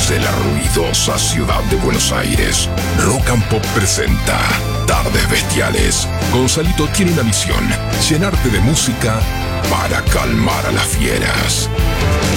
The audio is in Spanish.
Desde la ruidosa ciudad de Buenos Aires, Rock and Pop presenta Tardes Bestiales. Gonzalito tiene una misión: llenarte de música para calmar a las fieras.